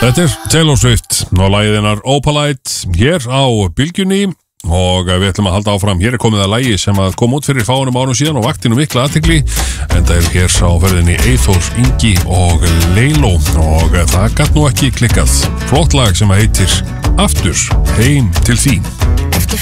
Þetta Taylor Swift og lagið hennar Opalite hér á Bylgjunni og við ætlum að halda áfram. Hér komið að lagi sem að kom út fyrir fáunum árum síðan og vakti nú mikla athygli, en það hér á ferðinni Eyþór Ingi og Leiló og það gat nú ekki klikkað. Flott lag sem heitir Aftur heim til þín.